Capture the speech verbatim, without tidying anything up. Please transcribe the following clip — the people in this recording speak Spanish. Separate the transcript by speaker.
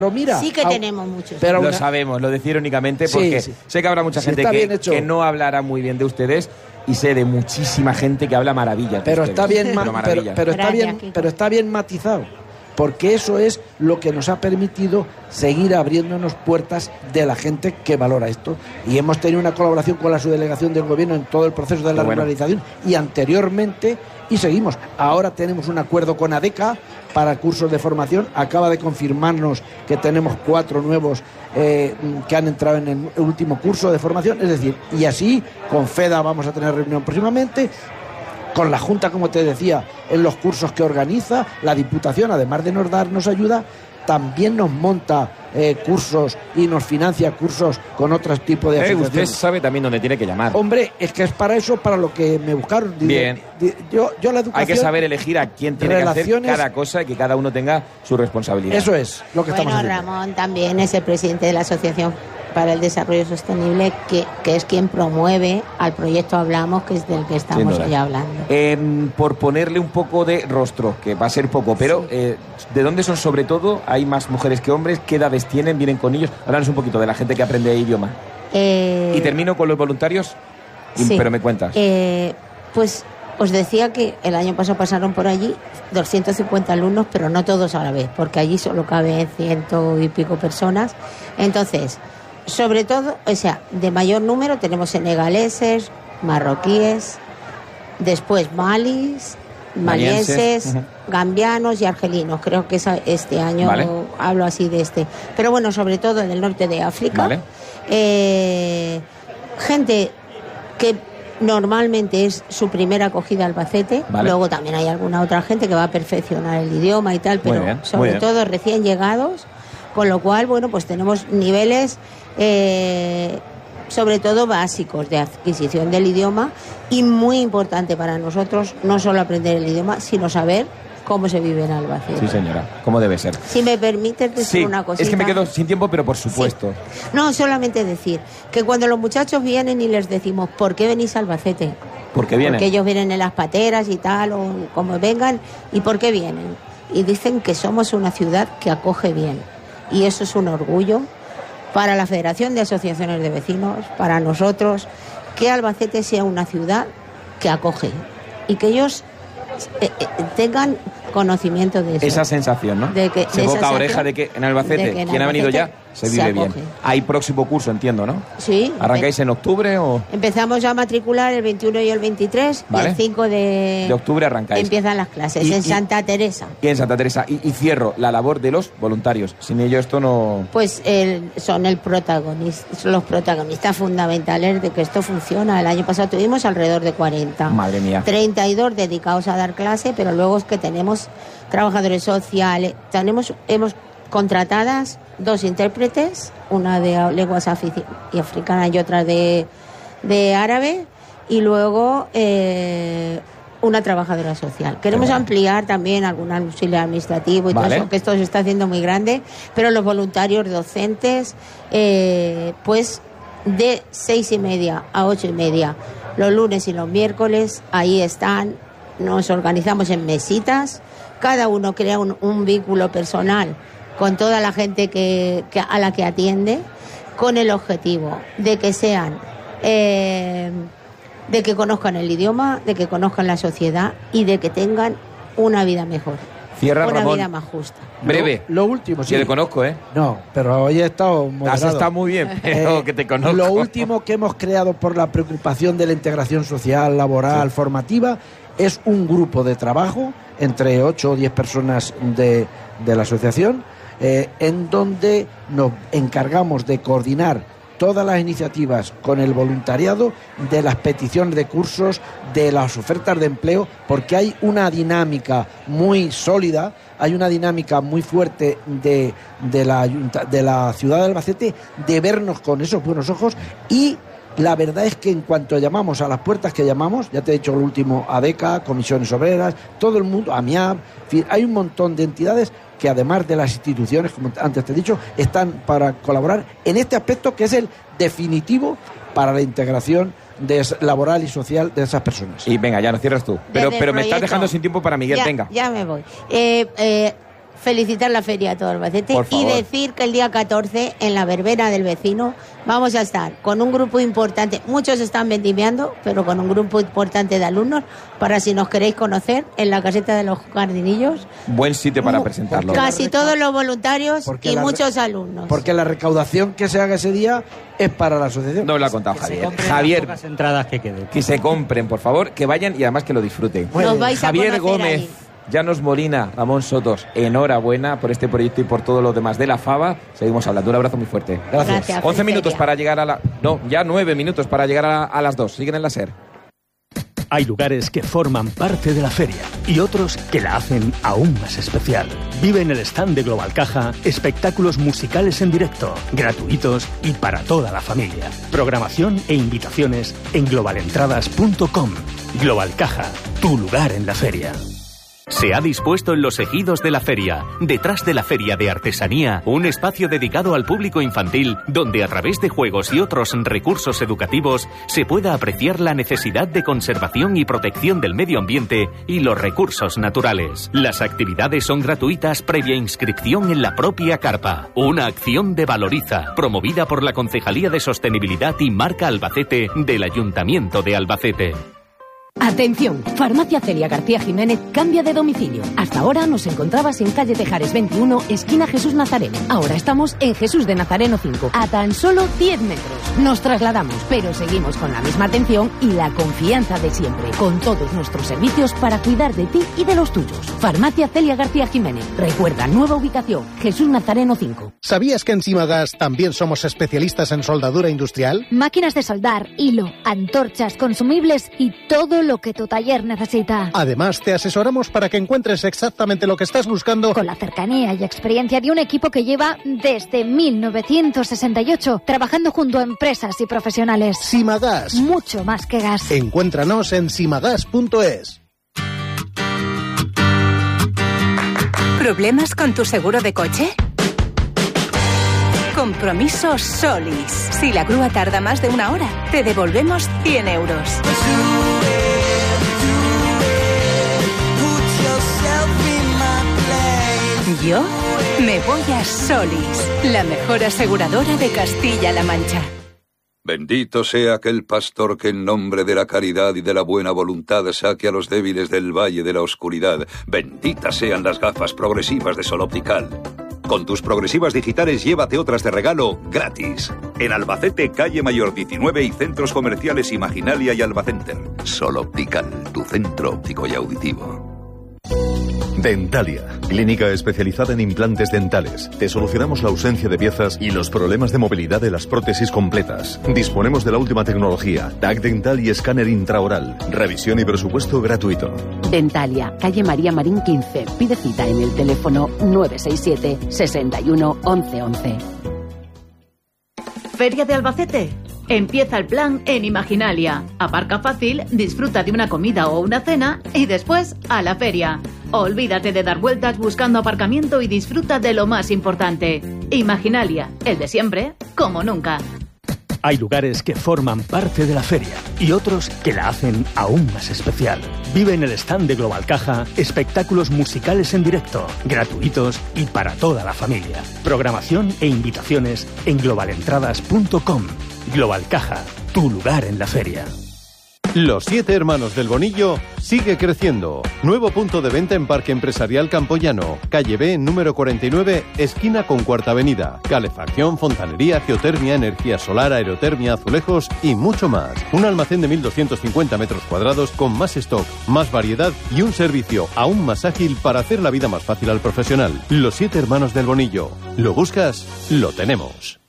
Speaker 1: Pero mira,
Speaker 2: sí que
Speaker 1: a,
Speaker 2: tenemos muchos.
Speaker 3: Pero
Speaker 1: una...
Speaker 3: lo sabemos, lo decía irónicamente porque sí, sí. sé que habrá mucha sí, gente que, que no hablará muy bien de ustedes y sé de muchísima gente que habla maravillas.
Speaker 1: Pero está bien, ma pero, pero está bien, pero está bien matizado, porque eso es lo que nos ha permitido seguir abriéndonos puertas de la gente que valora esto. Y hemos tenido una colaboración con la subdelegación del gobierno en todo el proceso de la bueno. regularización y anteriormente, y seguimos. Ahora tenemos un acuerdo con ADECA para cursos de formación. Acaba de confirmarnos que tenemos cuatro nuevos eh, que han entrado en el último curso de formación. Es decir, y así con FEDA vamos a tener reunión próximamente. Con la Junta, como te decía, en los cursos que organiza, la Diputación, además de nos darnos ayuda, también nos monta eh, cursos y nos financia cursos con otros tipos de
Speaker 3: eh,
Speaker 1: asociaciones.
Speaker 3: Usted sabe también dónde tiene que llamar.
Speaker 1: Hombre, es que es para eso, para lo que me buscaron.
Speaker 3: Bien.
Speaker 1: Yo, yo la educación...
Speaker 3: Hay que saber elegir a quién tiene relaciones... que hacer cada cosa y que cada uno tenga su responsabilidad.
Speaker 1: Eso es lo que
Speaker 2: bueno,
Speaker 1: estamos haciendo.
Speaker 2: Ramón también es el presidente de la Asociación para el Desarrollo Sostenible, que, que es quien promueve al proyecto Hablamos, que es del que estamos hoy hablando.
Speaker 3: Eh, por ponerle un poco de rostro, que va a ser poco, pero sí. eh, ¿de dónde son sobre todo? ¿Hay más mujeres que hombres? ¿Qué edades tienen? ¿Vienen con ellos? Háblanos un poquito de la gente que aprende idioma.
Speaker 2: Eh,
Speaker 3: y termino con los voluntarios,
Speaker 2: sí.
Speaker 3: pero me cuentas.
Speaker 2: Eh, pues os decía que el año pasado pasaron por allí doscientos cincuenta alumnos, pero no todos a la vez, porque allí solo caben ciento y pico personas. Entonces... sobre todo, o sea, de mayor número tenemos senegaleses, marroquíes, después malis, malienses, uh-huh. gambianos y argelinos. Creo que este año vale. hablo así de este. Pero bueno, sobre todo en el norte de África. Vale. Eh, gente que normalmente es su primera acogida a Albacete. Vale. Luego también hay alguna otra gente que va a perfeccionar el idioma y tal, pero bien, sobre todo recién llegados. Con lo cual, bueno, pues tenemos niveles, eh, sobre todo básicos, de adquisición del idioma, y muy importante para nosotros no solo aprender el idioma, sino saber cómo se vive en Albacete.
Speaker 3: Sí, señora, cómo debe ser.
Speaker 2: Si me permites decir
Speaker 3: sí,
Speaker 2: una cosita.
Speaker 3: Es que me quedo sin tiempo, pero por supuesto.
Speaker 2: Sí. No, solamente decir que cuando los muchachos vienen y les decimos, ¿por qué venís a Albacete?
Speaker 3: Porque vienen.
Speaker 2: Porque ellos vienen en las pateras y tal, o como vengan, ¿y por qué vienen? Y dicen que somos una ciudad que acoge bien. Y eso es un orgullo para la Federación de Asociaciones de Vecinos, para nosotros, que Albacete sea una ciudad que acoge y que ellos eh, eh, tengan conocimiento de eso.
Speaker 3: Esa sensación, ¿no?
Speaker 2: De que,
Speaker 3: se
Speaker 2: de
Speaker 3: boca a oreja de que en Albacete,
Speaker 2: de que en
Speaker 3: quien
Speaker 2: Albacete
Speaker 3: ha venido ya, se vive se bien. Hay próximo curso, entiendo, ¿no?
Speaker 2: Sí.
Speaker 3: ¿Arrancáis en octubre o...?
Speaker 2: Empezamos a matricular el veintiuno y el veintitrés, ¿vale? Y el cinco de...
Speaker 3: de octubre arrancáis.
Speaker 2: Empiezan las clases, y, en y, Santa Teresa.
Speaker 3: Y en Santa Teresa. Y, y cierro, la labor de los voluntarios. Sin ello esto no...
Speaker 2: Pues el, son el protagonista, son los protagonistas fundamentales de que esto funciona. El año pasado tuvimos alrededor de cuarenta.
Speaker 3: Madre mía.
Speaker 2: treinta y dos dedicados a dar clase, pero luego es que tenemos trabajadores sociales, tenemos, hemos contratadas dos intérpretes, una de lenguas y africanas y otra de, de árabe, y luego eh, una trabajadora social. Queremos bueno. ampliar también algún auxiliar administrativo y vale. todo eso, que esto se está haciendo muy grande, pero los voluntarios docentes, eh, pues de seis y media a ocho y media, los lunes y los miércoles, ahí están, nos organizamos en mesitas, cada uno crea un, un vínculo personal con toda la gente que, que a la que atiende, con el objetivo de que sean, eh, de que conozcan el idioma, de que conozcan la sociedad y de que tengan una vida mejor.
Speaker 3: Cierra,
Speaker 2: una
Speaker 3: Ramón.
Speaker 2: vida más justa.
Speaker 3: Breve.
Speaker 1: Lo, lo último, sí.
Speaker 3: Yo le conozco, ¿eh?
Speaker 1: No, pero hoy he estado moderado.
Speaker 3: Has estado muy bien, pero eh, que te conozco.
Speaker 1: Lo último que hemos creado por la preocupación de la integración social, laboral, sí. formativa, es un grupo de trabajo entre ocho o diez personas de, de la asociación, eh, en donde nos encargamos de coordinar todas las iniciativas con el voluntariado, de las peticiones de cursos, de las ofertas de empleo, porque hay una dinámica muy sólida, hay una dinámica muy fuerte de, de, la, de la ciudad de Albacete, de vernos con esos buenos ojos, y la verdad es que en cuanto llamamos a las puertas que llamamos, ya te he dicho lo último, ADECA, Comisiones Obreras, todo el mundo, AMIAB, hay un montón de entidades que además de las instituciones, como antes te he dicho, están para colaborar en este aspecto que es el definitivo para la integración de, laboral y social de esas personas.
Speaker 3: Y venga, ya lo cierras tú. Pero, pero me estás dejando sin tiempo para Miguel,
Speaker 2: ya,
Speaker 3: venga.
Speaker 2: Ya me voy. Eh, eh, felicitar la feria a todo Albacete y decir que el día catorce en la verbena del vecino vamos a estar con un grupo importante, muchos están vendimiando, pero con un grupo importante de alumnos, para si nos queréis conocer, en la caseta de los jardinillos.
Speaker 3: Buen sitio para presentarlo.
Speaker 2: Casi todos los voluntarios y muchos alumnos.
Speaker 1: Porque la recaudación que se haga ese día es para la asociación.
Speaker 3: No lo ha contado Javier. Javier,
Speaker 4: las entradas que queden.
Speaker 3: Que se compren, por favor, que vayan y además que lo disfruten.
Speaker 2: Nos vais a
Speaker 3: Javier Gómez,
Speaker 2: ahí.
Speaker 3: Llanos Molina, Ramón Sotos, enhorabuena por este proyecto y por todo lo demás de la Fava. Seguimos hablando. Un abrazo muy fuerte.
Speaker 1: Gracias.
Speaker 2: Gracias,
Speaker 3: once minutos para llegar a la... No, ya nueve minutos para llegar a, a las dos. Siguen en la SER.
Speaker 5: Hay lugares que forman parte de la feria y otros que la hacen aún más especial. Vive en el stand de Global Caja espectáculos musicales en directo, gratuitos y para toda la familia. Programación e invitaciones en global entradas punto com. Global Caja, tu lugar en la feria.
Speaker 6: Se ha dispuesto en los ejidos de la feria, detrás de la feria de artesanía, un espacio dedicado al público infantil donde a través de juegos y otros recursos educativos se pueda apreciar la necesidad de conservación y protección del medio ambiente y los recursos naturales. Las actividades son gratuitas previa inscripción en la propia carpa. Una acción de Valoriza, promovida por la Concejalía de Sostenibilidad y Marca Albacete del Ayuntamiento de Albacete.
Speaker 7: Atención, Farmacia Celia García Jiménez cambia de domicilio. Hasta ahora nos encontrabas en calle Tejares veintiuno, esquina Jesús Nazareno. Ahora estamos en Jesús de Nazareno cinco, a tan solo diez metros. Nos trasladamos, pero seguimos con la misma atención y la confianza de siempre, con todos nuestros servicios para cuidar de ti y de los tuyos. Farmacia Celia García Jiménez. Recuerda, nueva ubicación, Jesús Nazareno cinco.
Speaker 8: ¿Sabías que en Simagas también somos especialistas en soldadura industrial?
Speaker 9: Máquinas de soldar, hilo, antorchas, consumibles y todo lo que tu taller necesita.
Speaker 8: Además, te asesoramos para que encuentres exactamente lo que estás buscando
Speaker 9: con la cercanía y experiencia de un equipo que lleva desde mil novecientos sesenta y ocho trabajando junto a empresas y profesionales.
Speaker 8: Simagas.
Speaker 9: Mucho más que gas.
Speaker 8: Encuéntranos en simagas punto es.
Speaker 10: ¿Problemas con tu seguro de coche? Compromiso Solis. Si la grúa tarda más de una hora, te devolvemos cien euros. Yo me voy a Solis, la mejor aseguradora de Castilla-La Mancha.
Speaker 11: Bendito sea aquel pastor que en nombre de la caridad y de la buena voluntad saque a los débiles del valle de la oscuridad. Benditas sean las gafas progresivas de Sol Optical. Con tus progresivas digitales llévate otras de regalo gratis. En Albacete, calle Mayor diecinueve y centros comerciales Imaginalia y Albacenter. Sol Optical, tu centro óptico y auditivo.
Speaker 12: Dentalia, clínica especializada en implantes dentales. Te solucionamos la ausencia de piezas y los problemas de movilidad de las prótesis completas. Disponemos de la última tecnología, T A C dental y escáner intraoral. Revisión y presupuesto gratuito.
Speaker 7: Dentalia, calle María Marín quince. Pide cita en el teléfono nueve seis siete, seis uno, once once.
Speaker 13: Feria de Albacete. Empieza el plan en Imaginalia. Aparca fácil, disfruta de una comida o una cena y después a la feria. Olvídate de dar vueltas buscando aparcamiento y disfruta de lo más importante. Imaginalia, el de siempre, como nunca.
Speaker 5: Hay lugares que forman parte de la feria y otros que la hacen aún más especial. Vive en el stand de Global Caja espectáculos musicales en directo, gratuitos y para toda la familia. Programación e invitaciones en global entradas punto com. Global Caja, tu lugar en la feria.
Speaker 14: Los Siete Hermanos del Bonillo sigue creciendo. Nuevo punto de venta en Parque Empresarial Campoyano, calle B, número cuarenta y nueve, esquina con Cuarta Avenida. Calefacción, fontanería, geotermia, energía solar, aerotermia, azulejos y mucho más. Un almacén de mil doscientos cincuenta metros cuadrados con más stock, más variedad y un servicio aún más ágil para hacer la vida más fácil al profesional. Los Siete Hermanos del Bonillo. ¿Lo buscas? Lo tenemos.